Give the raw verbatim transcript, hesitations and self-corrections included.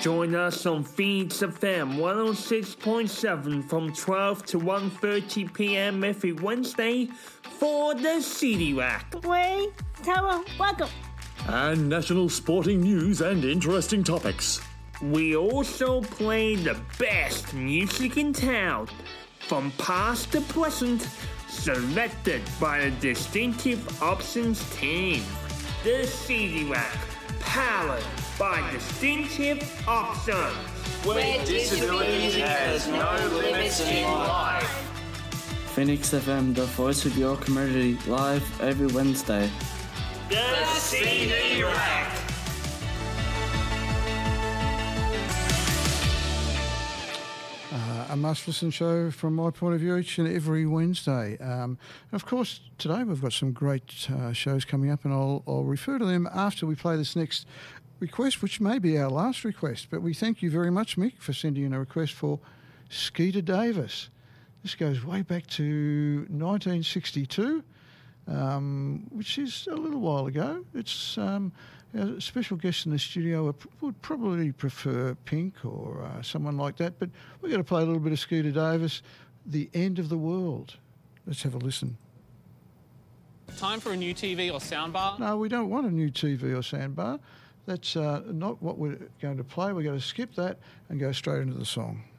Join us on Phoenix F M one oh six point seven from twelve to one thirty p.m. every Wednesday for the C D Rack. Wayne, Tara, welcome. And national sporting news and interesting topics. We also play the best music in town, from past to present, selected by the Distinctive Options team. The C D Rack, powered by Distinctive Options, where disability has no limits in life. Phoenix F M, the voice of your community, live every Wednesday. The C D Rack. Uh, a must-listen show from my point of view each and every Wednesday. Um, and of course, today we've got some great uh, shows coming up, and I'll, I'll refer to them after we play this next request, which may be our last request. But we thank you very much, Mick, for sending in a request for Skeeter Davis. This goes way back to nineteen sixty-two. Um, which is a little while ago. It's um, a special guest in the studio would probably prefer Pink or uh, someone like that, but we're going to play a little bit of Skeeter Davis, The End of the World. Let's have a listen. Time for a new T V or soundbar? No, we don't want a new T V or soundbar. That's uh, not what we're going to play. We're going to skip that and go straight into the song.